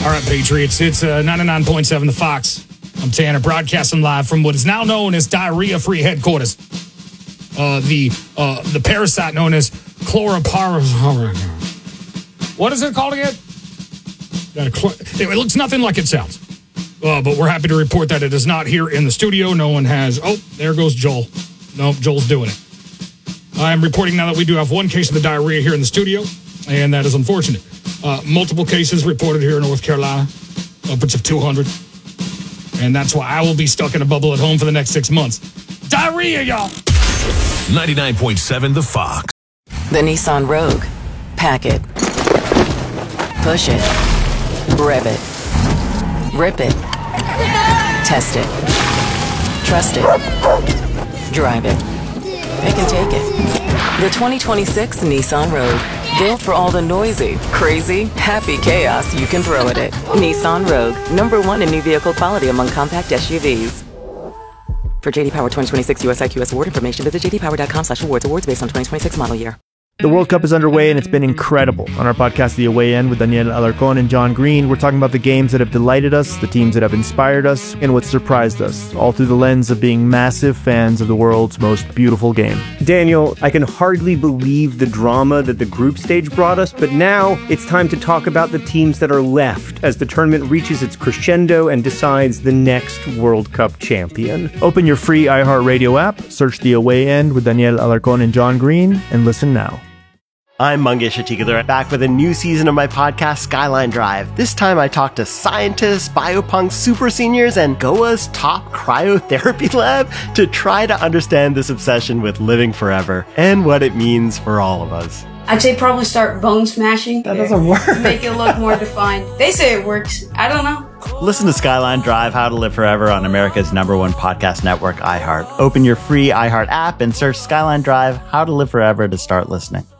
All right, Patriots, it's 99.7 The Fox. I'm Tanner, broadcasting live from what is now known as diarrhea-free headquarters. The parasite known as chloroparasite. What is it called again? It looks nothing like it sounds. But we're happy to report that it is not here in the studio. No one has... Oh, there goes Joel. No, Joel's doing it. I am reporting now that we do have one case of the diarrhea here in the studio, and that is unfortunate. Multiple cases reported here in North Carolina, upwards of 200. And that's why I will be stuck in a bubble at home for the next 6 months. Diarrhea, y'all! 99.7 The Fox. The Nissan Rogue. Pack it. Push it. Rev it. Rip it. Test it. Trust it. Drive it. Pick and take it. The 2026 Nissan Rogue. Built for all the noisy, crazy, happy chaos you can throw at it. Nissan Rogue. #1 in new vehicle quality among compact SUVs. For JD Power 2026 US IQS award information, visit jdpower.com/awards. Awards based on 2026 model year. The World Cup is underway and it's been incredible. On our podcast, The Away End, with Daniel Alarcón and John Green, we're talking about the games that have delighted us, the teams that have inspired us, and what surprised us, all through the lens of being massive fans of the world's most beautiful game. Daniel, I can hardly believe the drama that the group stage brought us, but now it's time to talk about the teams that are left as the tournament reaches its crescendo and decides the next World Cup champion. Open your free iHeartRadio app, search The Away End with Daniel Alarcón and John Green, and listen now. I'm Mangesh Hattikudur, back with a new season of my podcast, Skyline Drive. This time I talk to scientists, biopunks, super seniors, and Goa's top cryotherapy lab to try to understand this obsession with living forever and what it means for all of us. I'd say probably start bone smashing. That doesn't work. Make it look more defined. They say it works. I don't know. Listen to Skyline Drive, How to Live Forever on America's #1 podcast network, iHeart. Open your free iHeart app and search Skyline Drive, How to Live Forever to start listening.